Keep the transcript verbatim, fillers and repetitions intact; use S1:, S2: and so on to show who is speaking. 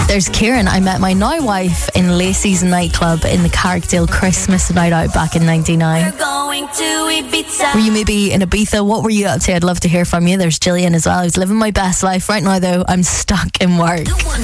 S1: There's Kieran. I met my now wife in Lacey's nightclub in the Carrickdale Christmas night out back in ninety-nine. Were you maybe in Ibiza? What were you up to? I'd love to hear from you. There's Gillian as well, who's living my best life. Right now though, I'm stuck in work.